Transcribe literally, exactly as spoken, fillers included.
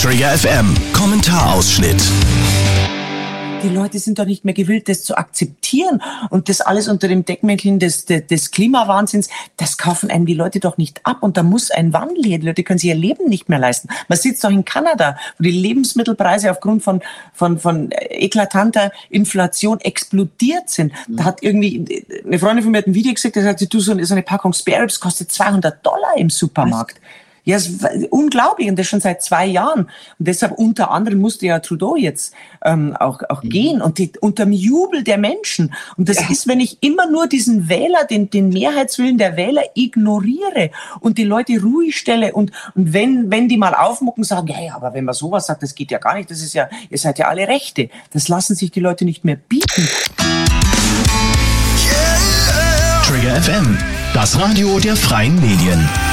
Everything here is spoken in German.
Trigger F M Kommentarausschnitt. Die Leute sind doch nicht mehr gewillt, das zu akzeptieren. Und das alles unter dem Deckmäntelchen des, des, des Klimawahnsinns, das kaufen einem die Leute doch nicht ab. Und da muss ein Wandel her. Die Leute können sich ihr Leben nicht mehr leisten. Man sieht es doch in Kanada, wo die Lebensmittelpreise aufgrund von, von, von eklatanter Inflation explodiert sind. Da hat irgendwie, eine Freundin von mir hat ein Video gesagt, da sagt sie, du, so eine Packung Spare Ribs kostet zweihundert Dollar im Supermarkt. Was? Ja, es ist unglaublich, und das schon seit zwei Jahren. Und deshalb unter anderem musste ja Trudeau jetzt ähm, auch auch mhm. gehen, und die, unterm Jubel der Menschen. Und das ja. ist, wenn ich immer nur diesen Wähler, den den Mehrheitswillen der Wähler ignoriere und die Leute ruhig stelle, und und wenn wenn die mal aufmucken, sagen, ja, ja, aber wenn man sowas sagt, das geht ja gar nicht, das ist ja, ihr seid ja alle Rechte. Das lassen sich die Leute nicht mehr bieten. Trigger F M, das Radio der freien Medien.